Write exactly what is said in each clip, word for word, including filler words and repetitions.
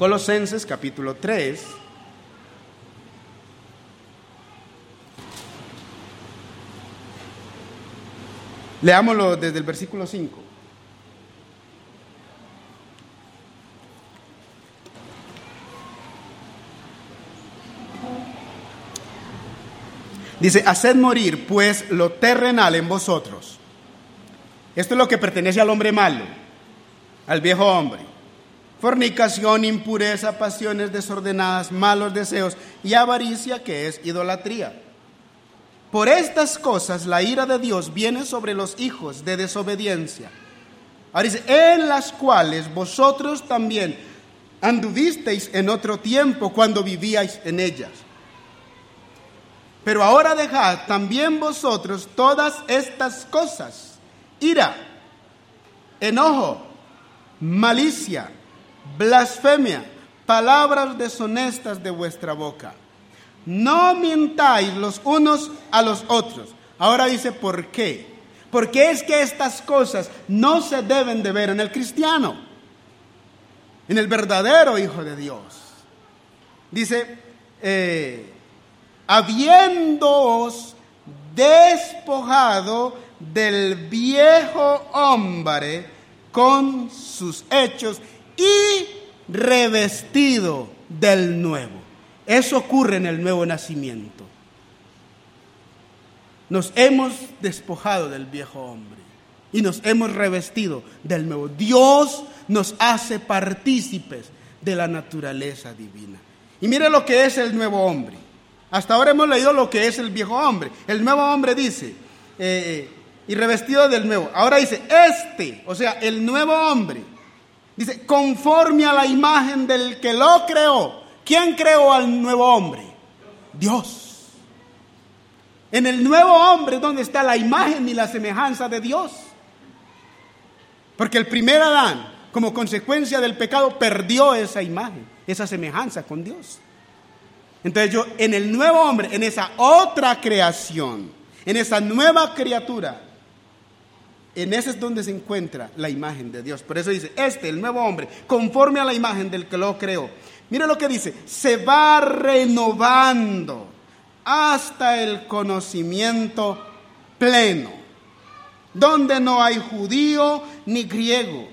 Colosenses capítulo tres. Leámoslo desde el versículo cinco. Dice, haced morir pues lo terrenal en vosotros. Esto es lo que pertenece al hombre malo, al viejo hombre. Fornicación, impureza, pasiones desordenadas, malos deseos y avaricia, que es idolatría. Por estas cosas la ira de Dios viene sobre los hijos de desobediencia. Ahora dice, en las cuales vosotros también anduvisteis en otro tiempo cuando vivíais en ellas. Pero ahora dejad también vosotros todas estas cosas: ira, enojo, malicia, blasfemia, palabras deshonestas de vuestra boca. No mintáis los unos a los otros. Ahora dice, ¿por qué? Porque es que estas cosas no se deben de ver en el cristiano, en el verdadero Hijo de Dios. Dice, eh, habiéndoos despojado del viejo hombre con sus hechos y revestido del nuevo. Eso ocurre en el nuevo nacimiento. Nos hemos despojado del viejo hombre y nos hemos revestido del nuevo. Dios nos hace partícipes de la naturaleza divina. Y mire lo que es el nuevo hombre. Hasta ahora hemos leído lo que es el viejo hombre. El nuevo hombre dice, eh, y revestido del nuevo. Ahora dice, este, o sea, el nuevo hombre, dice, conforme a la imagen del que lo creó. ¿Quién creó al nuevo hombre? Dios. En el nuevo hombre, ¿dónde está la imagen y la semejanza de Dios? Porque el primer Adán, como consecuencia del pecado, perdió esa imagen, esa semejanza con Dios. Entonces yo, en el nuevo hombre, en esa otra creación, en esa nueva criatura, en ese es donde se encuentra la imagen de Dios. Por eso dice, este, el nuevo hombre, conforme a la imagen del que lo creó. Mira lo que dice, se va renovando hasta el conocimiento pleno, donde no hay judío ni griego,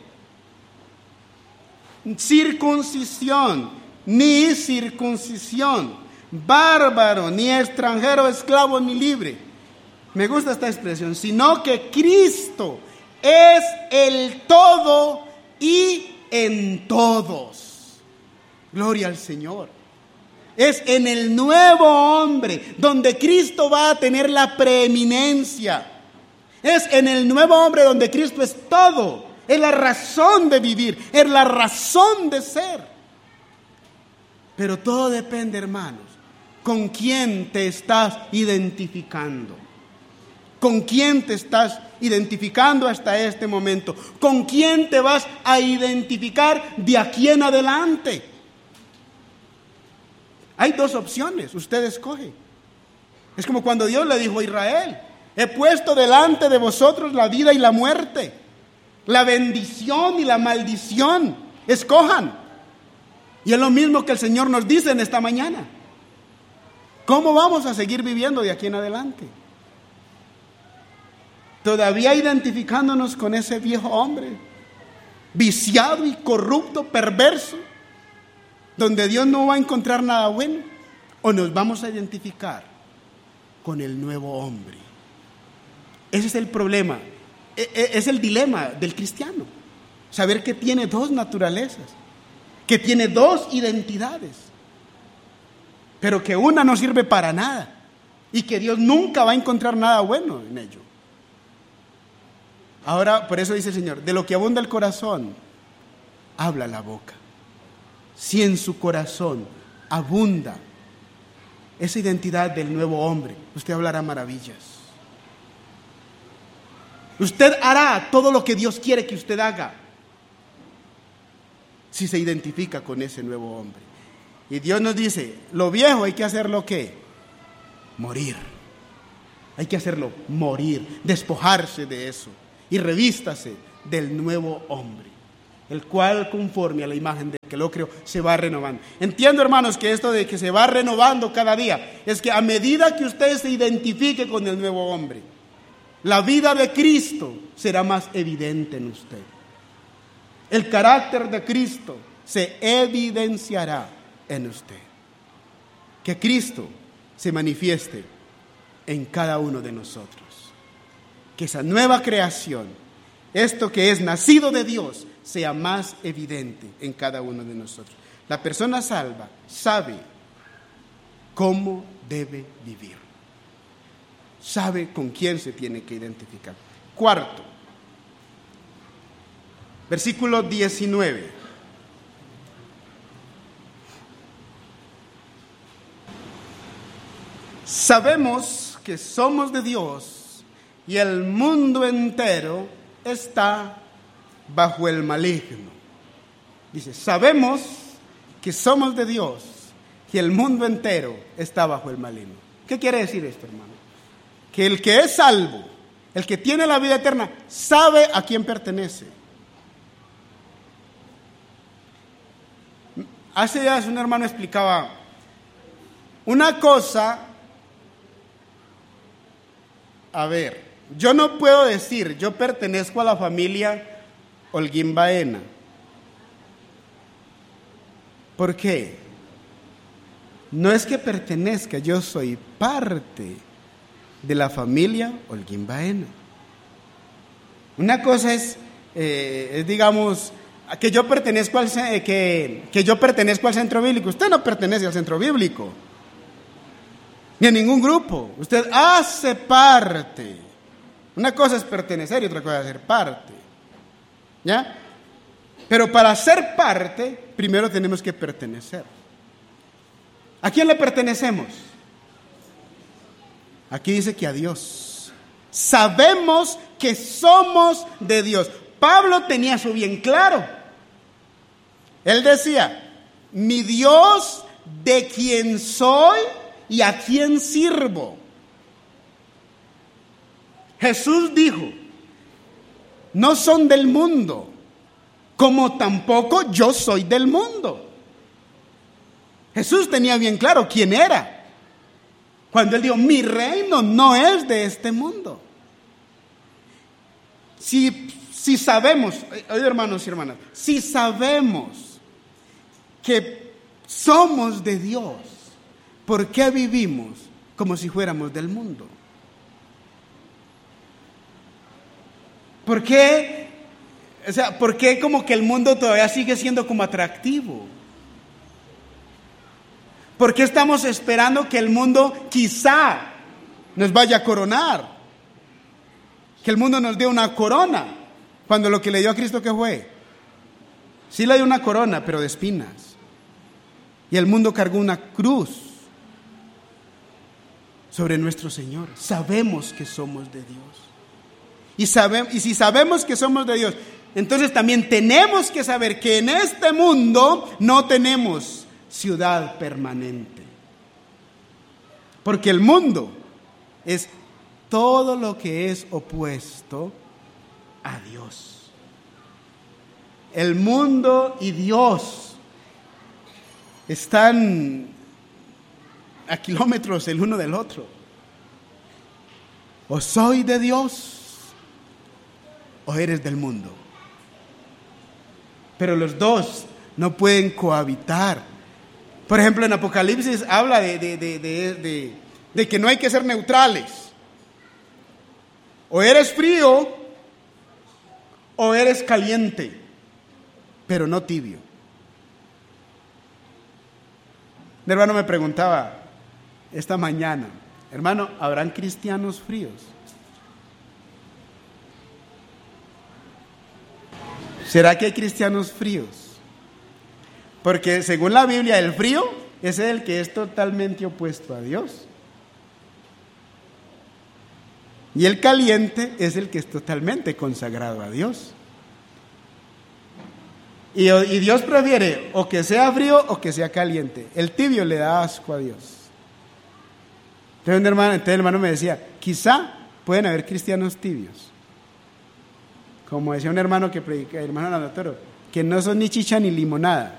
circuncisión ni circuncisión, bárbaro ni extranjero, esclavo ni libre. Me gusta esta expresión, sino que Cristo es el todo y en todos. Gloria al Señor. Es en el nuevo hombre donde Cristo va a tener la preeminencia. Es en el nuevo hombre donde Cristo es todo. Es la razón de vivir, es la razón de ser. Pero todo depende, hermanos, con quién te estás identificando. ¿Con quién te estás identificando hasta este momento? ¿Con quién te vas a identificar de aquí en adelante? Hay dos opciones, usted escoge. Es como cuando Dios le dijo a Israel, he puesto delante de vosotros la vida y la muerte, la bendición y la maldición, escojan. Y es lo mismo que el Señor nos dice en esta mañana. ¿Cómo vamos a seguir viviendo de aquí en adelante? Todavía identificándonos con ese viejo hombre, viciado y corrupto, perverso, donde Dios no va a encontrar nada bueno, o nos vamos a identificar con el nuevo hombre. Ese es el problema, es el dilema del cristiano, saber que tiene dos naturalezas, que tiene dos identidades, pero que una no sirve para nada y que Dios nunca va a encontrar nada bueno en ello. Ahora, por eso dice el Señor, de lo que abunda el corazón, habla la boca. Si en su corazón abunda esa identidad del nuevo hombre, usted hablará maravillas. Usted hará todo lo que Dios quiere que usted haga, si se identifica con ese nuevo hombre. Y Dios nos dice, lo viejo hay que hacerlo ¿qué? Morir. Hay que hacerlo morir, despojarse de eso y revístase del nuevo hombre. el cual conforme a la imagen del que lo creó se va renovando. Entiendo, hermanos, que esto de que se va renovando cada día es que a medida que usted se identifique con el nuevo hombre, la vida de Cristo será más evidente en usted. El carácter de Cristo se evidenciará en usted. Que Cristo se manifieste en cada uno de nosotros. Que esa nueva creación, esto que es nacido de Dios, sea más evidente en cada uno de nosotros. La persona salva sabe cómo debe vivir. Sabe con quién se tiene que identificar. Cuarto, versículo diecinueve. Sabemos que somos de Dios y el mundo entero está bajo el maligno. Dice, sabemos que somos de Dios y el mundo entero está bajo el maligno. ¿Qué quiere decir esto, hermano? Que el que es salvo, el que tiene la vida eterna, sabe a quién pertenece. Hace días un hermano explicaba una cosa. A ver, yo no puedo decir, yo pertenezco a la familia Holguín Baena. ¿Por qué? No es que pertenezca, yo soy parte de la familia Holguín Baena. Una cosa es, eh, es digamos, que yo pertenezco al que, que yo pertenezco al centro bíblico. Usted no pertenece al centro bíblico, ni a ningún grupo. Usted hace parte. Una cosa es pertenecer y otra cosa es ser parte. ¿Ya? Pero para ser parte, primero tenemos que pertenecer. ¿A quién le pertenecemos? Aquí dice que a Dios. Sabemos que somos de Dios. Pablo tenía eso bien claro. Él decía, mi Dios de quien soy y a quién sirvo. Jesús dijo, no son del mundo, como tampoco yo soy del mundo. Jesús tenía bien claro quién era. Cuando él dijo, mi reino no es de este mundo. Si, si sabemos, oye hermanos y hermanas, si sabemos que somos de Dios, ¿por qué vivimos como si fuéramos del mundo? ¿Por qué? O sea, ¿por qué como que el mundo todavía sigue siendo como atractivo? ¿Por qué estamos esperando que el mundo quizá nos vaya a coronar? Que el mundo nos dé una corona, cuando lo que le dio a Cristo, ¿qué fue? Sí le dio una corona, pero de espinas. Y el mundo cargó una cruz sobre nuestro Señor. Sabemos que somos de Dios. Y, sabe, y si sabemos que somos de Dios, entonces también tenemos que saber que en este mundo no tenemos ciudad permanente. Porque el mundo es todo lo que es opuesto a Dios. El mundo y Dios están a kilómetros el uno del otro. O soy de Dios o eres del mundo. Pero los dos no pueden cohabitar. Por ejemplo, en Apocalipsis habla de, de, de, de, de, de que no hay que ser neutrales. O eres frío o eres caliente, pero no tibio. Un hermano me preguntaba esta mañana, hermano, ¿habrán cristianos fríos? ¿Será que hay cristianos fríos? Porque según la Biblia, el frío es el que es totalmente opuesto a Dios. Y el caliente es el que es totalmente consagrado a Dios. Y, y Dios prefiere o que sea frío o que sea caliente. El tibio le da asco a Dios. Entonces, un hermano, entonces el hermano me decía, quizá pueden haber cristianos tibios. Como decía un hermano que predica, el hermano Anatoro, que no son ni chicha ni limonada.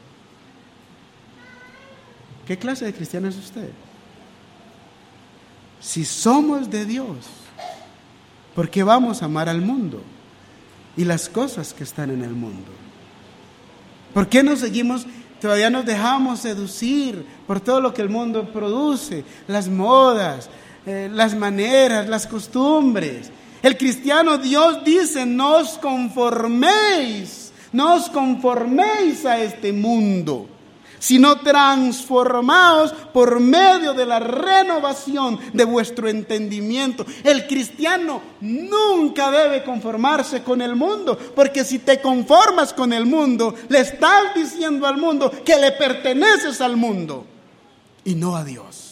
¿Qué clase de cristiano es usted? Si somos de Dios, ¿por qué vamos a amar al mundo y las cosas que están en el mundo? ¿Por qué nos seguimos, todavía nos dejamos seducir por todo lo que el mundo produce? Las modas, eh, las maneras, las costumbres. El cristiano, Dios dice, no os conforméis, no os conforméis a este mundo, sino transformaos por medio de la renovación de vuestro entendimiento. El cristiano nunca debe conformarse con el mundo, porque si te conformas con el mundo, le estás diciendo al mundo que le perteneces al mundo y no a Dios.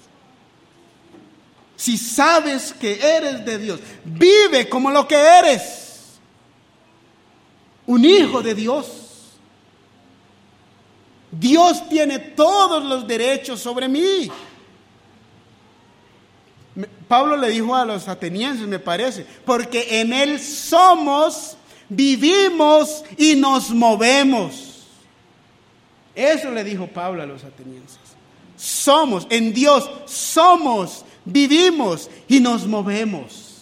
Si sabes que eres de Dios, vive como lo que eres, un hijo de Dios. Dios tiene todos los derechos sobre mí. Pablo le dijo a los atenienses, me parece, porque en Él somos, vivimos y nos movemos. Eso le dijo Pablo a los atenienses. Somos, en Dios somos, vivimos y nos movemos.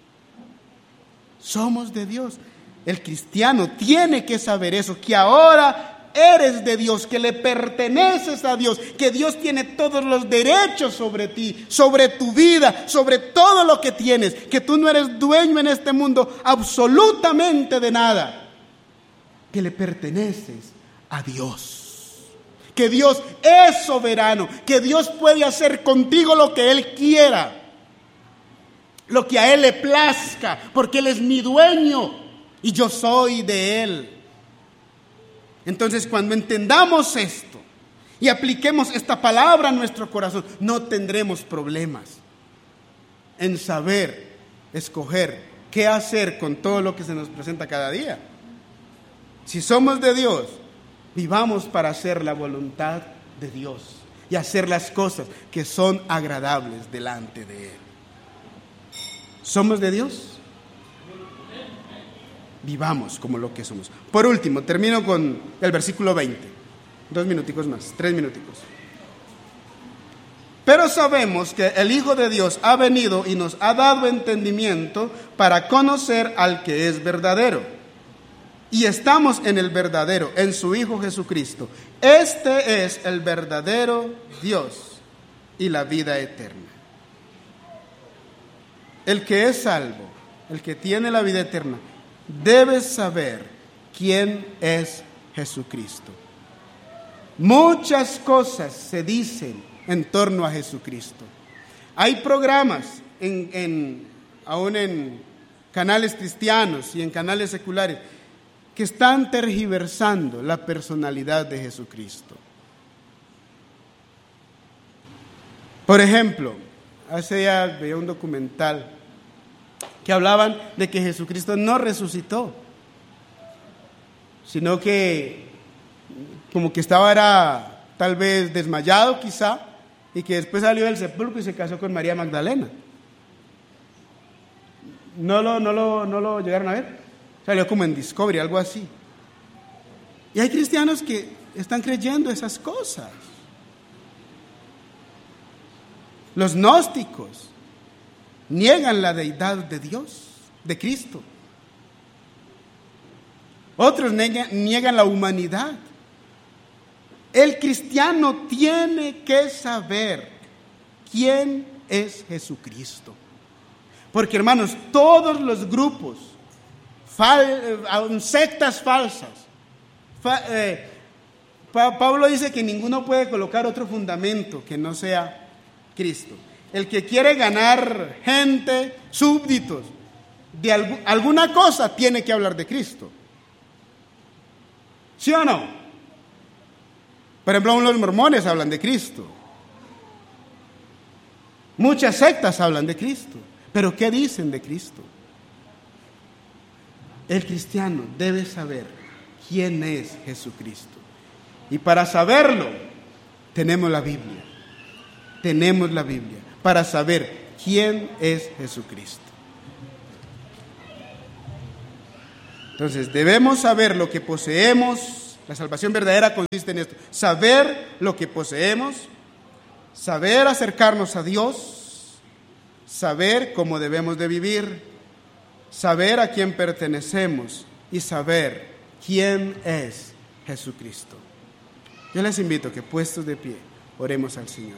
Somos de Dios. El cristiano tiene que saber eso, que ahora eres de Dios, que le perteneces a Dios, que Dios tiene todos los derechos sobre ti, sobre tu vida, sobre todo lo que tienes, que tú no eres dueño en este mundo absolutamente de nada, que le perteneces a Dios, que Dios es soberano, que Dios puede hacer contigo lo que Él quiera, lo que a Él le plazca, porque Él es mi dueño y yo soy de Él. Entonces, cuando entendamos esto y apliquemos esta palabra a nuestro corazón, no tendremos problemas en saber, escoger qué hacer con todo lo que se nos presenta cada día. Si somos de Dios, vivamos para hacer la voluntad de Dios y hacer las cosas que son agradables delante de Él. ¿Somos de Dios? Vivamos como lo que somos. Por último, termino con el versículo veinte. Dos minuticos más, tres minuticos. Pero sabemos que el Hijo de Dios ha venido y nos ha dado entendimiento para conocer al que es verdadero. Y estamos en el verdadero, en su Hijo Jesucristo. Este es el verdadero Dios y la vida eterna. El que es salvo, el que tiene la vida eterna, debes saber quién es Jesucristo. Muchas cosas se dicen en torno a Jesucristo. Hay programas, en, en, aún en canales cristianos y en canales seculares, que están tergiversando la personalidad de Jesucristo. Por ejemplo, hace días veía un documental que hablaban de que Jesucristo no resucitó, sino que como que estaba era, tal vez desmayado quizá, y que después salió del sepulcro y se casó con María Magdalena. ¿No lo, no lo, no lo llegaron a ver? Salió como en Discovery, algo así. Y hay cristianos que están creyendo esas cosas. Los gnósticos niegan la deidad de Dios, de Cristo. Otros niegan, niegan la humanidad. El cristiano tiene que saber quién es Jesucristo. Porque, hermanos, todos los grupos, fal, sectas falsas, fa, eh, pa, Pablo dice que ninguno puede colocar otro fundamento que no sea Cristo. El que quiere ganar gente, súbditos, de alg- alguna cosa, tiene que hablar de Cristo. ¿Sí o no? Por ejemplo, los mormones hablan de Cristo. Muchas sectas hablan de Cristo. Pero ¿qué dicen de Cristo? El cristiano debe saber quién es Jesucristo. Y para saberlo, tenemos la Biblia. Tenemos la Biblia para saber quién es Jesucristo. Entonces debemos saber lo que poseemos. La salvación verdadera consiste en esto: saber lo que poseemos, saber acercarnos a Dios, saber cómo debemos de vivir, saber a quién pertenecemos y saber quién es Jesucristo. Yo les invito a que, puestos de pie, oremos al Señor.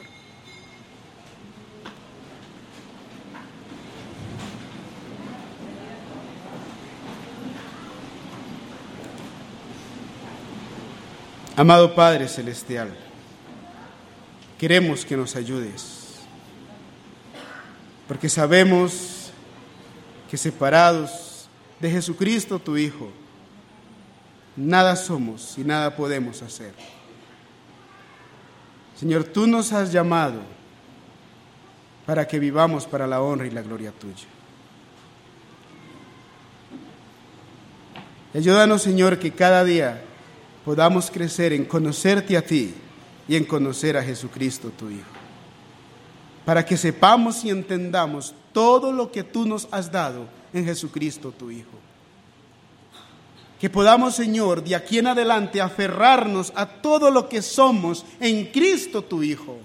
Amado Padre Celestial, queremos que nos ayudes, porque sabemos que separados de Jesucristo, tu Hijo, nada somos y nada podemos hacer. Señor, tú nos has llamado para que vivamos para la honra y la gloria tuya. Ayúdanos, Señor, que cada día podamos crecer en conocerte a ti y en conocer a Jesucristo, tu Hijo, para que sepamos y entendamos todo lo que tú nos has dado en Jesucristo, tu Hijo. Que podamos, Señor, de aquí en adelante aferrarnos a todo lo que somos en Cristo, tu Hijo.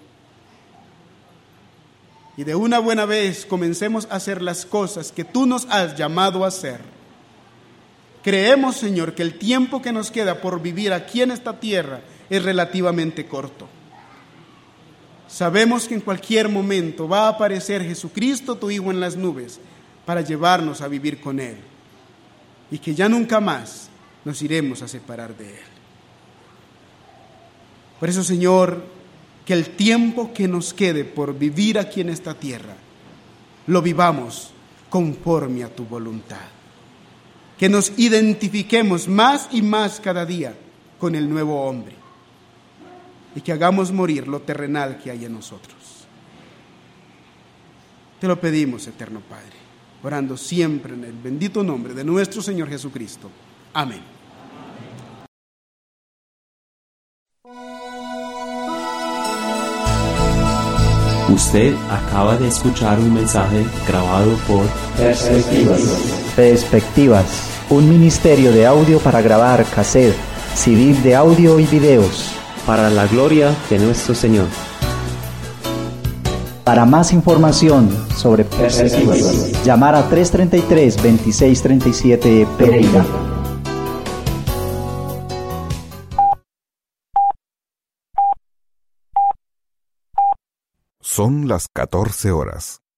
Y de una buena vez comencemos a hacer las cosas que tú nos has llamado a hacer. Creemos, Señor, que el tiempo que nos queda por vivir aquí en esta tierra es relativamente corto. Sabemos que en cualquier momento va a aparecer Jesucristo, tu Hijo, en las nubes para llevarnos a vivir con Él, y que ya nunca más nos iremos a separar de Él. Por eso, Señor, que el tiempo que nos quede por vivir aquí en esta tierra lo vivamos conforme a tu voluntad. Que nos identifiquemos más y más cada día con el nuevo hombre y que hagamos morir lo terrenal que hay en nosotros. Te lo pedimos, eterno Padre, orando siempre en el bendito nombre de nuestro Señor Jesucristo. Amén. Usted acaba de escuchar un mensaje grabado por Perspectivas. Perspectivas, un ministerio de audio para grabar cassette, C D de audio y videos. para la gloria de nuestro Señor. Para más información sobre Perspectivas, llamar a tres treinta y tres, veintiséis treinta y siete Pereira. Son las catorce horas.